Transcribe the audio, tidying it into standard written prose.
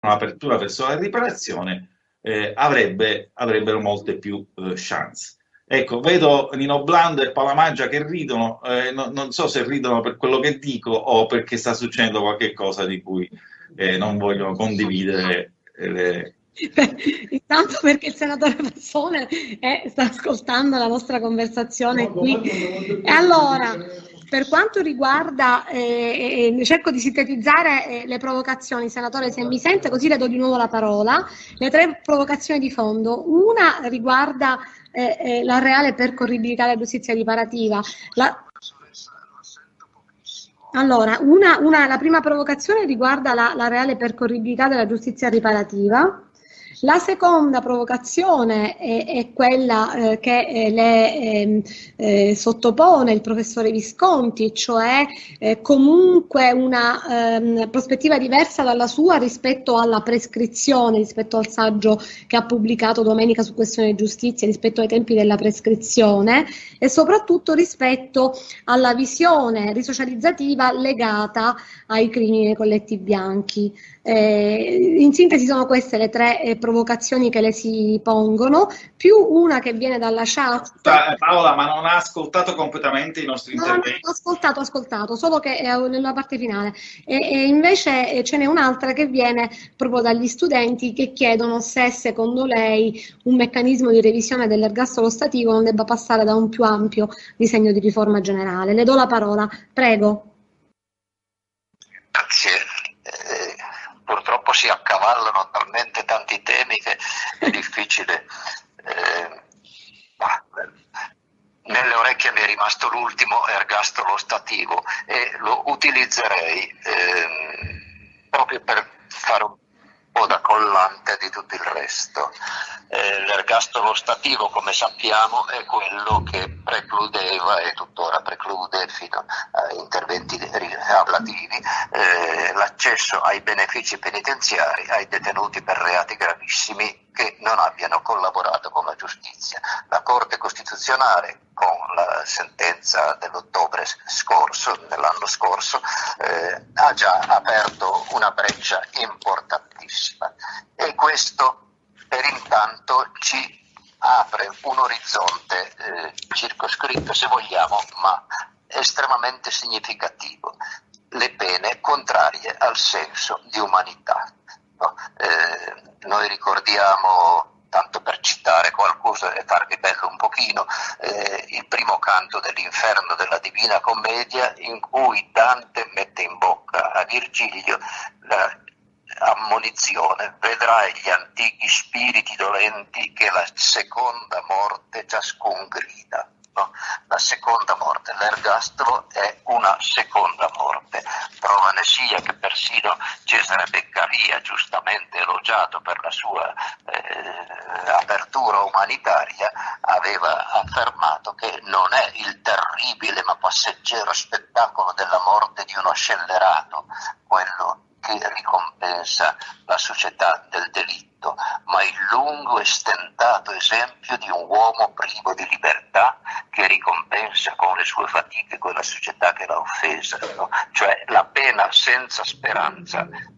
un'apertura verso la riparazione, avrebbero molte più chance. Ecco, vedo Nino Blando e Paola Maggia che ridono, non so se ridono per quello che dico o perché sta succedendo qualche cosa di cui non vogliono condividere Intanto perché il senatore Fassone sta ascoltando la nostra conversazione qui. E allora, per quanto riguarda, cerco di sintetizzare le provocazioni, senatore, se mi sente, così le do di nuovo la parola. Le tre provocazioni di fondo. Una riguarda la reale percorribilità della giustizia riparativa. Allora, la prima provocazione riguarda la reale percorribilità della giustizia riparativa. La seconda provocazione è quella che le sottopone il professore Visconti, cioè comunque una prospettiva diversa dalla sua rispetto alla prescrizione, rispetto al saggio che ha pubblicato domenica su questione di giustizia, rispetto ai tempi della prescrizione e soprattutto rispetto alla visione risocializzativa legata ai crimini dei colletti bianchi. In sintesi sono queste le tre provocazioni che le si pongono, più una che viene dalla chat. Paola, ma non ha ascoltato completamente i nostri No, no, interventi? ho ascoltato, solo che nella parte finale. E invece ce n'è un'altra che viene proprio dagli studenti che chiedono se secondo lei un meccanismo di revisione dell'ergastolo stativo non debba passare da un più ampio disegno di riforma generale. Le do la parola, prego. Grazie. Purtroppo si accavallano talmente tanti temi che è difficile. Nelle orecchie mi è rimasto l'ultimo, ergastolo stativo, e lo utilizzerei proprio per fare un po' da collante di tutto il resto. L'ergastolo stativo, come sappiamo, è quello che precludeva e tuttora preclude fino a interventi ablativi l'accesso ai benefici penitenziari ai detenuti per reati gravissimi che non abbiano collaborato con la giustizia. La Corte Costituzionale, con la sentenza dell'ottobre scorso, dell'anno scorso, ha già aperto una breccia importantissima e questo per intanto ci apre un orizzonte circoscritto, se vogliamo, ma estremamente significativo: le pene contrarie al senso di umanità. No? Noi ricordiamo, tanto per citare qualcosa e farvi bello un pochino, il primo canto dell'Inferno della Divina Commedia, in cui Dante mette in bocca a Virgilio la ammonizione: vedrai gli antichi spiriti dolenti che la seconda morte ciascun grida. No? La seconda morte, l'ergastolo è una seconda morte. Prova ne sia che persino Cesare Beccaria, giustamente elogiato per la sua apertura umanitaria, aveva affermato che non è il terribile ma passeggero spettacolo della morte di uno scellerato quello che ricompensa la società del delitto, ma il lungo e stentato esempio di un uomo privo di libertà che ricompensa con le sue fatiche quella società che l'ha offesa, no? Cioè la pena senza speranza